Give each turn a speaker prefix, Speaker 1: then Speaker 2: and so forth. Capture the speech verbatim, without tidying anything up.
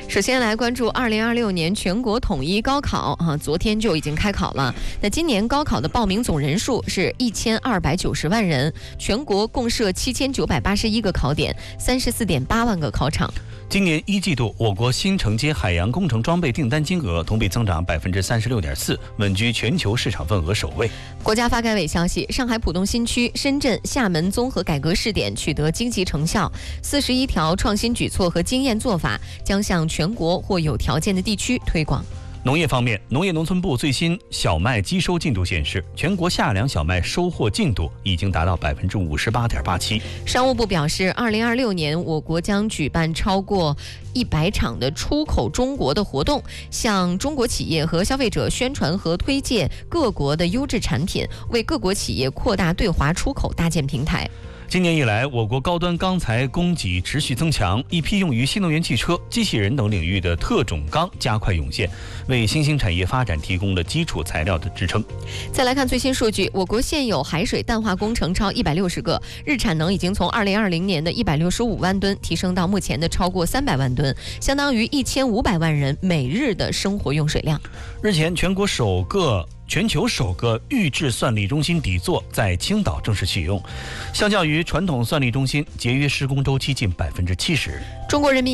Speaker 1: 首先来关注二零二六年全国统一高考啊，昨天就已经开考了。那今年高考的报名总人数是一千二百九十万人，全国共设七千九百八十一个考点，三十四点八万个考场。
Speaker 2: 今年一季度，我国新承接海洋工程装备订单金额同比增长百分之三十六点四，稳居全球市场份额首位。
Speaker 1: 国家发改委消息，上海浦东新区、深圳、厦门综合改革试点取得积极成效，四十一条创新举措和经验做法将向全国或有条件的地区推广。
Speaker 2: 农业方面，农业农村部最新小麦机收进度显示，全国夏粮小麦收获进度已经达到百分之五十八点八七。
Speaker 1: 商务部表示，二零二六年我国将举办超过一百场的出口中国的活动，向中国企业和消费者宣传和推介各国的优质产品，为各国企业扩大对华出口搭建平台。
Speaker 2: 今年以来，我国高端钢材供给持续增强，一批用于新能源汽车、机器人等领域的特种钢加快涌现，为新兴产业发展提供了基础材料的支撑。
Speaker 1: 再来看最新数据，我国现有海水淡化工程超一百六十个，日产能已经从二零二零年的一百六十五万吨提升到目前的超过三百万吨，相当于一千五百万人每日的生活用水量。
Speaker 2: 日前，全国首个全球首个预制算力中心底座在青岛正式启用，相较于传统算力中心，节约施工周期近百分之七十。
Speaker 1: 中国人民